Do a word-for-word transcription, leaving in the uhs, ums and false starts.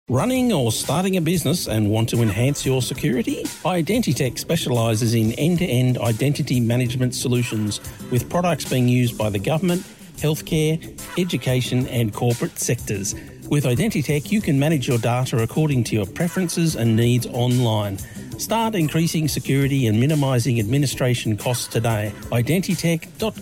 Running or starting a business and want to enhance your security? Identitech specialises in end-to-end identity management solutions with products being used by the government, healthcare, education and corporate sectors. With Identitech, you can manage your data according to your preferences and needs online. Start increasing security and minimising administration costs today. Identitech dot